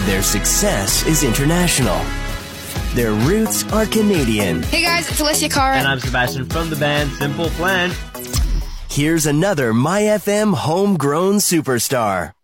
Their success is international. Their roots are Canadian. Hey guys, it's Alicia Cara. And I'm Sebastian from the band Simple Plan. Here's another MyFM homegrown superstar.